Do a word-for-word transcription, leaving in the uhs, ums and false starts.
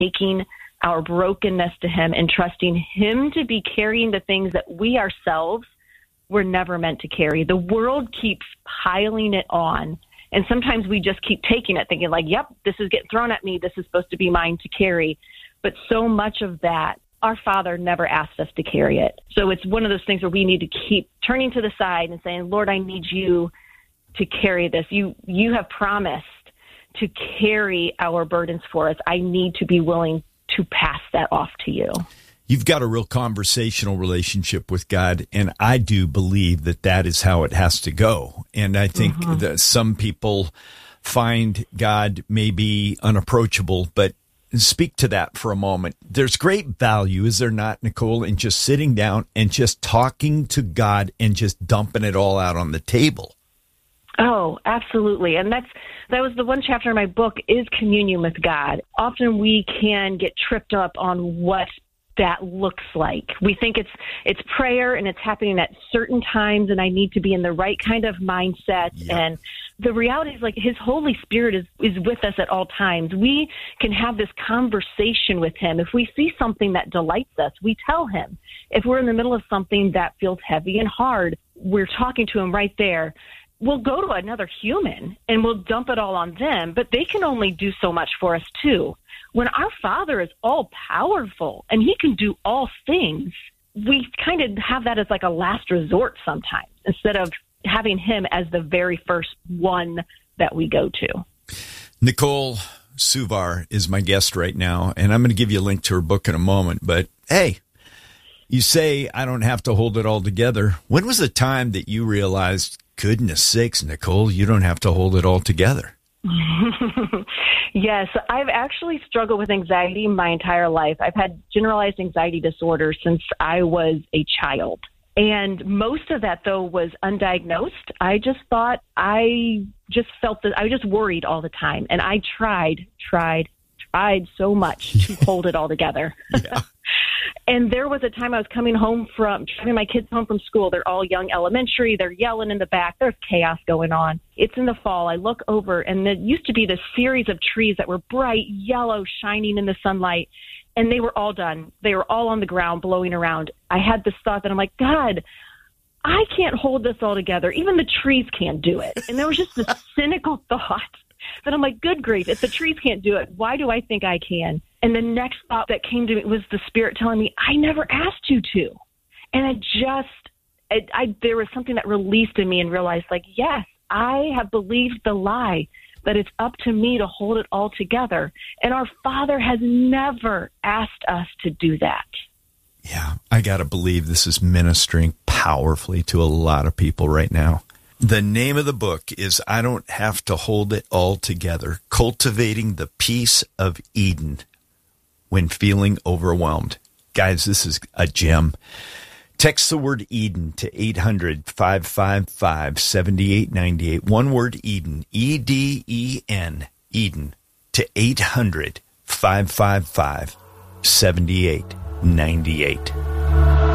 taking our brokenness to him and trusting him to be carrying the things that we ourselves were never meant to carry. The world keeps piling it on. And sometimes we just keep taking it, thinking like, yep, this is getting thrown at me. This is supposed to be mine to carry. But so much of that, our Father never asked us to carry it. So it's one of those things where we need to keep turning to the side and saying, Lord, I need you to carry this. You you have promised to carry our burdens for us. I need to be willing to pass that off to you. You've got a real conversational relationship with God, and I do believe that that is how it has to go. And I think mm-hmm. that some people find God maybe unapproachable, but speak to that for a moment. There's great value, is there not, Nicole, in just sitting down and just talking to God and just dumping it all out on the table? Oh, absolutely. And that's that was the one chapter in my book is communion with God. Often we can get tripped up on what that looks like. We think it's it's prayer and it's happening at certain times and I need to be in the right kind of mindset. Yep. And the reality is like his Holy Spirit is, is with us at all times. We can have this conversation with him. If we see something that delights us, we tell him. If we're in the middle of something that feels heavy and hard, we're talking to him right there. We'll go to another human and we'll dump it all on them, but they can only do so much for us too. When our Father is all powerful and he can do all things, we kind of have that as like a last resort sometimes instead of having him as the very first one that we go to. Nicole Suvar is my guest right now, and I'm going to give you a link to her book in a moment. But hey, you say I don't have to hold it all together. When was the time that you realized, goodness sakes, Nicole, you don't have to hold it all together? Yes, I've actually struggled with anxiety my entire life. I've had generalized anxiety disorder since I was a child. And most of that, though, was undiagnosed. I just thought I just felt that I was just worried all the time. And I tried, tried, tried so much to hold it all together. Yeah. And there was a time I was coming home from, driving my kids home from school. They're all young elementary. They're yelling in the back. There's chaos going on. It's in the fall. I look over, and there used to be this series of trees that were bright yellow, shining in the sunlight. And they were all done. They were all on the ground, blowing around. I had this thought that I'm like, God, I can't hold this all together. Even the trees can't do it. And there was just this cynical thought that I'm like, good grief, if the trees can't do it, why do I think I can? And the next thought that came to me was the Spirit telling me, I never asked you to. And I just, I, I, there was something that released in me and realized, like, yes, I have believed the lie that it's up to me to hold it all together. And our Father has never asked us to do that. Yeah, I got to believe this is ministering powerfully to a lot of people right now. The name of the book is I Don't Have to Hold It All Together, Cultivating the Peace of Eden When Feeling Overwhelmed. Guys, this is a gem. Text the word Eden to eight hundred, five five five, seven eight nine eight. One word Eden, E D E N, Eden, to eight hundred, five five five, seven eight nine eight.